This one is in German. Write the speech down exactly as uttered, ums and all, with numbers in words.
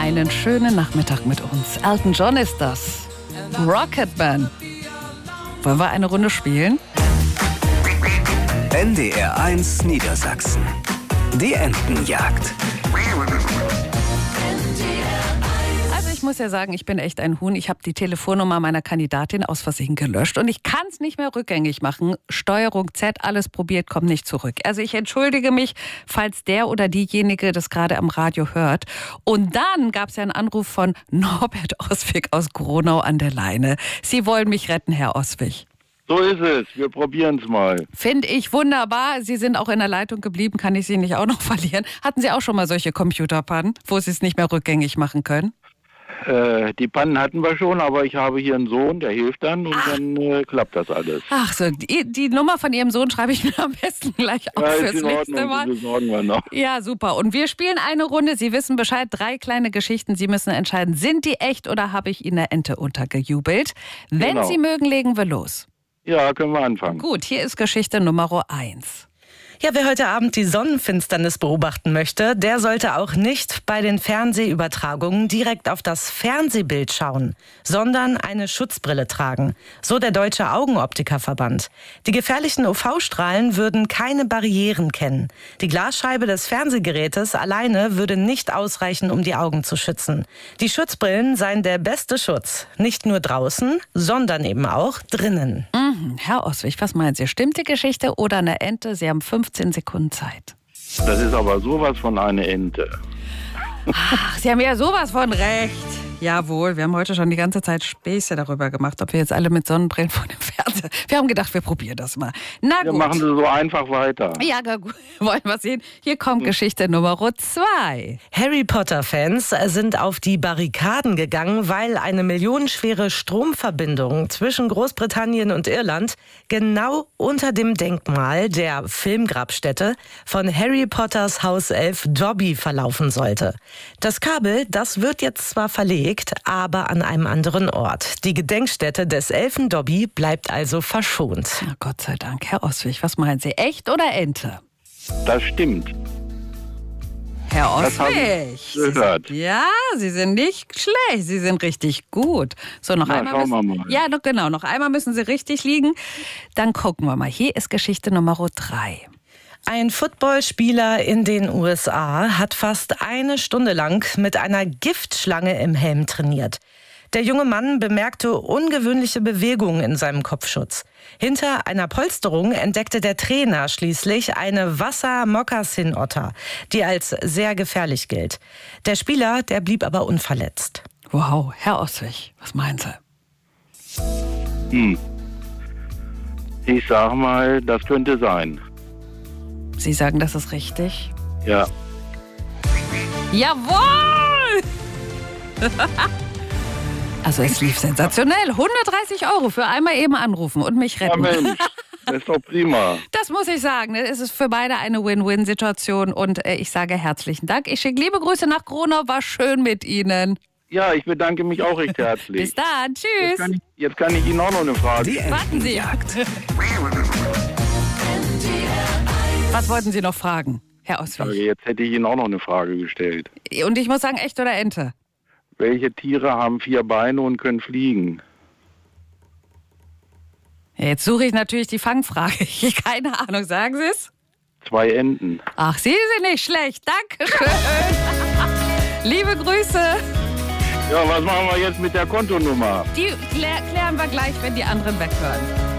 einen schönen Nachmittag mit uns. Elton John ist das. Rocketman. Wollen wir eine Runde spielen? N D R eins Niedersachsen. Die Entenjagd. Also ich muss ja sagen, ich bin echt ein Huhn. Ich habe die Telefonnummer meiner Kandidatin aus Versehen gelöscht und ich kann es nicht mehr rückgängig machen. Steuerung Z, alles probiert, kommt nicht zurück. Also ich entschuldige mich, falls der oder diejenige das gerade am Radio hört. Und dann gab es ja einen Anruf von Norbert Oswig aus Gronau an der Leine. Sie wollen mich retten, Herr Oswig. So ist es. Wir probieren es mal. Finde ich wunderbar. Sie sind auch in der Leitung geblieben. Kann ich Sie nicht auch noch verlieren? Hatten Sie auch schon mal solche Computerpannen, wo Sie es nicht mehr rückgängig machen können? Äh, die Pannen hatten wir schon, aber ich habe hier einen Sohn, der hilft dann und Ach. dann äh, klappt das alles. Ach so, die, die Nummer von Ihrem Sohn schreibe ich mir am besten gleich auf ja, fürs ist in nächste Ordnung, Mal. Das besorgen wir noch. Ja, super. Und wir spielen eine Runde. Sie wissen Bescheid. Drei kleine Geschichten. Sie müssen entscheiden, sind die echt oder habe ich Ihnen eine Ente untergejubelt? Wenn Genau. Sie mögen, legen wir los. Ja, können wir anfangen. Gut, hier ist Geschichte Nummer eins. Ja, wer heute Abend die Sonnenfinsternis beobachten möchte, der sollte auch nicht bei den Fernsehübertragungen direkt auf das Fernsehbild schauen, sondern eine Schutzbrille tragen. So der Deutsche Augenoptikerverband. Die gefährlichen U V-Strahlen würden keine Barrieren kennen. Die Glasscheibe des Fernsehgerätes alleine würde nicht ausreichen, um die Augen zu schützen. Die Schutzbrillen seien der beste Schutz. Nicht nur draußen, sondern eben auch drinnen. Mhm. Herr Oswig, was meinen Sie? Stimmt die Geschichte oder eine Ente? Sie haben fünfzehn Sekunden Zeit. Das ist aber sowas von eine Ente. Ach, Sie haben ja sowas von recht. Jawohl, wir haben heute schon die ganze Zeit Späße darüber gemacht, ob wir jetzt alle mit Sonnenbrillen vor dem Fernseher... Wir haben gedacht, wir probieren das mal. Na Wir gut. machen Sie so einfach weiter. Ja, gut. Wollen wir sehen. Hier kommt Geschichte Nummer zwei. Harry Potter-Fans sind auf die Barrikaden gegangen, weil eine millionenschwere Stromverbindung zwischen Großbritannien und Irland genau unter dem Denkmal der Filmgrabstätte von Harry Potters Hauself Dobby verlaufen sollte. Das Kabel, das wird jetzt zwar verlegt, aber an einem anderen Ort. Die Gedenkstätte des Elfen Dobby bleibt also verschont. Na Gott sei Dank. Herr Oswig, was meinen Sie? Echt oder Ente? Das stimmt. Herr Das habe Oswig. ich gehört. Sie, ja, Sie sind nicht schlecht. Sie sind richtig gut. So, noch Na, einmal. schauen wir müssen, mal. Ja, noch, genau. Noch einmal müssen Sie richtig liegen. Dann gucken wir mal. Hier ist Geschichte Nummer drei. Ein Footballspieler in den U S A hat fast eine Stunde lang mit einer Giftschlange im Helm trainiert. Der junge Mann bemerkte ungewöhnliche Bewegungen in seinem Kopfschutz. Hinter einer Polsterung entdeckte der Trainer schließlich eine Wasser-Mokassin-Otter, die als sehr gefährlich gilt. Der Spieler, der blieb aber unverletzt. Wow, Herr Oswig, was meinen Sie? Hm. Ich sag mal, das könnte sein. Sie sagen, das ist richtig? Ja. Jawohl! Also es lief sensationell. hundertdreißig Euro für einmal eben anrufen und mich Ja, retten. Mensch. Das ist doch prima. Das muss ich sagen. Es ist für beide eine Win-Win-Situation und äh, ich sage herzlichen Dank. Ich schicke liebe Grüße nach Gronau. War schön mit Ihnen. Ja, ich bedanke mich auch recht herzlich. Bis dann. Jetzt Tschüss. kann, ich, jetzt kann ich Ihnen auch noch eine Frage Die stellen. Warten Sie. Entenjagd. Was wollten Sie noch fragen, Herr Oswig? Jetzt hätte ich Ihnen auch noch eine Frage gestellt. Und ich muss sagen, echt oder Ente? Welche Tiere haben vier Beine und können fliegen? Ja, jetzt suche ich natürlich die Fangfrage. Keine Ahnung. Sagen Sie es? Zwei Enten. Ach, Sie sind nicht schlecht. Dankeschön. Liebe Grüße. Ja, was machen wir jetzt mit der Kontonummer? Die klär, klären wir gleich, wenn die anderen weghören.